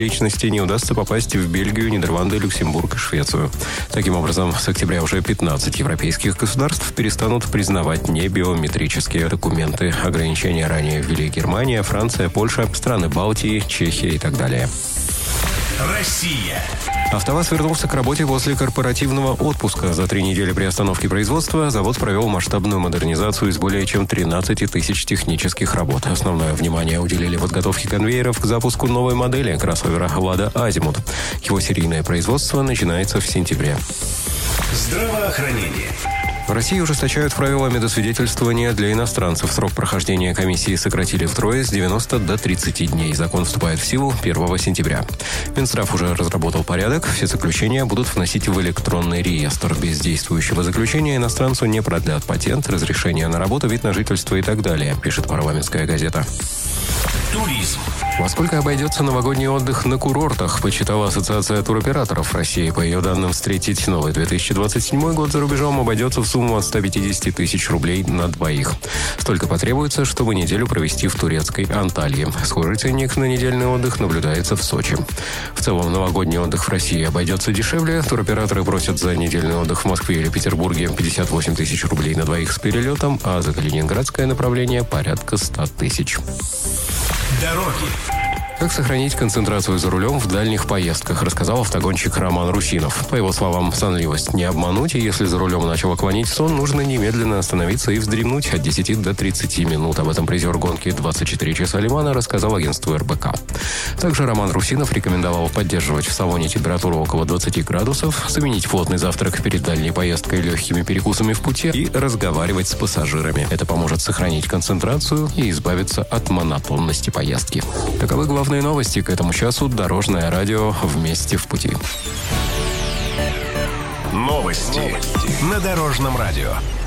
личности не удастся попасть в Бельгию, Нидерланды, Люксембург и Швецию. Таким образом, с октября уже 15 европейских государств перестанут признавать небиометрические документы. Ограничения ранее ввели Германия, Франция, Польша, страны Балтии, Чехия и так далее. Россия. АвтоВАЗ вернулся к работе после корпоративного отпуска. За 3 недели приостановки производства завод провел масштабную модернизацию из более чем 13 тысяч технических работ. Основное внимание уделили подготовке конвейеров к запуску новой модели кроссовера «Лада Азимут». Его серийное производство начинается в сентябре. Здравоохранение. В России ужесточают правила медосвидетельствования для иностранцев. Срок прохождения комиссии сократили втрое с 90 до 30 дней. Закон вступает в силу 1 сентября. Минздрав уже разработал порядок. Все заключения будут вносить в электронный реестр. Без действующего заключения иностранцу не продлят патент, разрешение на работу, вид на жительство и так далее, пишет «Парламентская газета». Туризм. Во сколько обойдется новогодний отдых на курортах, почитала Ассоциация туроператоров России. По ее данным, встретить новый 2027 год за рубежом обойдется в сумму от 150 тысяч рублей на двоих. Столько потребуется, чтобы неделю провести в турецкой Анталии. Схожий ценник на недельный отдых наблюдается в Сочи. В целом, новогодний отдых в России обойдется дешевле. Туроператоры просят за недельный отдых в Москве или Петербурге 58 тысяч рублей на двоих с перелетом, а за калининградское направление порядка 100 тысяч. Дороги. Как сохранить концентрацию за рулем в дальних поездках, рассказал автогонщик Роман Русинов. По его словам, сонливость не обмануть, и если за рулем начало клонить в сон, нужно немедленно остановиться и вздремнуть от 10 до 30 минут. Об этом призер гонки 24 часа Лимана рассказал агентству РБК. Также Роман Русинов рекомендовал поддерживать в салоне температуру около 20 градусов, заменить плотный завтрак перед дальней поездкой легкими перекусами в пути и разговаривать с пассажирами. Это поможет сохранить концентрацию и избавиться от монотонности поездки. Таковы главные новости к этому часу. Дорожное радио «Вместе в пути». Новости на Дорожном радио.